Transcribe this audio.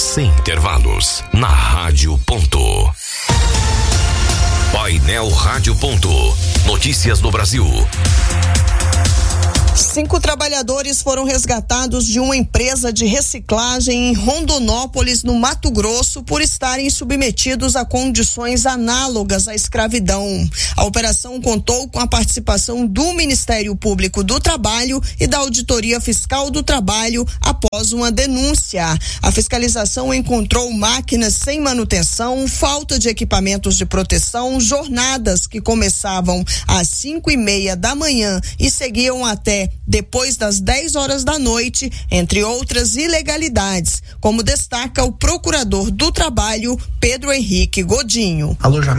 sem intervalos, na Rádio Ponto. Painel Rádio Ponto. Notícias do Brasil. 5 trabalhadores foram resgatados de uma empresa de reciclagem em Rondonópolis, no Mato Grosso, por estarem submetidos a condições análogas à escravidão. A operação contou com a participação do Ministério Público do Trabalho e da Auditoria Fiscal do Trabalho após uma denúncia. A fiscalização encontrou máquinas sem manutenção, falta de equipamentos de proteção, jornadas que começavam às 5:30 da manhã e seguiam até depois das 10 horas da noite, entre outras ilegalidades, como destaca o procurador do Trabalho, Pedro Henrique Godinho.